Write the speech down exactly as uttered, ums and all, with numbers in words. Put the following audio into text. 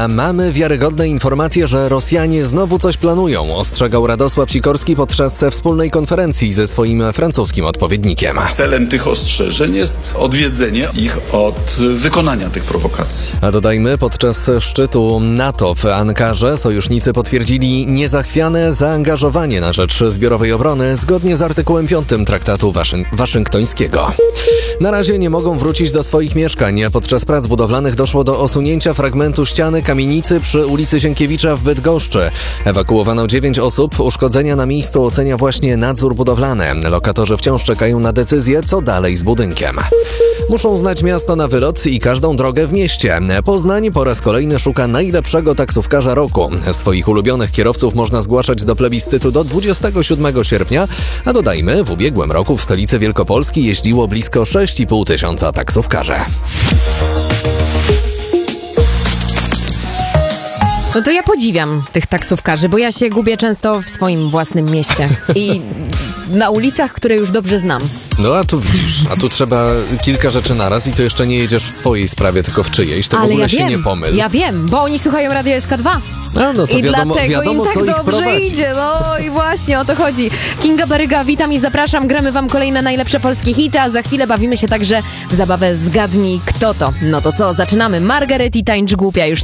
A mamy wiarygodne informacje, że Rosjanie znowu coś planują, ostrzegał Radosław Sikorski podczas wspólnej konferencji ze swoim francuskim odpowiednikiem. Celem tych ostrzeżeń jest odwiedzenie ich od wykonania tych prowokacji. A dodajmy, podczas szczytu NATO w Ankarze sojusznicy potwierdzili niezachwiane zaangażowanie na rzecz zbiorowej obrony zgodnie z artykułem piątym Traktatu Waszyn- Waszyngtońskiego. Na razie nie mogą wrócić do swoich mieszkań. Podczas prac budowlanych doszło do osunięcia fragmentu ściany kamienicy przy ulicy Sienkiewicza w Bydgoszczy. Ewakuowano dziewięć osób. Uszkodzenia na miejscu ocenia właśnie nadzór budowlany. Lokatorzy wciąż czekają na decyzję, co dalej z budynkiem. Muszą znać miasto na wylot i każdą drogę w mieście. Poznań po raz kolejny szuka najlepszego taksówkarza roku. Swoich ulubionych kierowców można zgłaszać do plebiscytu do dwudziestego siódmego sierpnia, a dodajmy, w ubiegłym roku w stolicy Wielkopolski jeździło blisko sześć i pół tysiąca taksówkarzy. No to ja podziwiam tych taksówkarzy, bo ja się gubię często w swoim własnym mieście i na ulicach, które już dobrze znam. No a tu widzisz, a tu trzeba kilka rzeczy naraz i to jeszcze nie jedziesz w swojej sprawie, tylko w czyjejś, to Ale w ogóle ja się wiem, nie pomyl. Ja wiem, bo oni słuchają Radia S K dwa. A, no to I wiadomo, dlatego wiadomo, im tak co ich dobrze prowadzi. idzie. No i właśnie o to chodzi. Kinga Baryga, witam i zapraszam. Gramy wam kolejne najlepsze polskie hity, a za chwilę bawimy się także w zabawę Zgadnij kto to. No to co, zaczynamy. Margaret i Tańcz głupia już